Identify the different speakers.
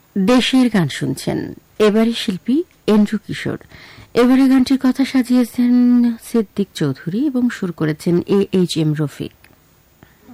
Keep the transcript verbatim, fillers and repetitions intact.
Speaker 1: দেশের গান শুনছেন। এবারে শিল্পী এন্ড্রু কিশোর। এবারে গানটির কথা সাজিয়েছেন সিদ্দিক চৌধুরী এবং সুর করেছেন এ এইচ এম রফিক।